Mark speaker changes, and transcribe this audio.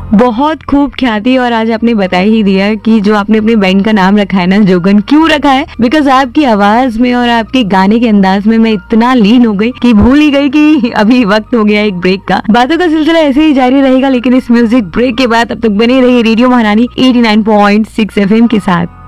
Speaker 1: बहुत खूब ख्याति। और आज आपने बता ही दिया कि जो आपने अपने बैंड का नाम रखा है ना, जोगन, क्यों रखा है? बिकॉज आपकी आवाज में और आपके गाने के अंदाज में मैं इतना लीन हो गई कि भूल ही गई कि अभी वक्त हो गया एक ब्रेक का। बातों का सिलसिला ऐसे ही जारी रहेगा, लेकिन इस म्यूजिक ब्रेक के बाद अब तक बने रही रेडियो महारानी 89.6 FM के साथ।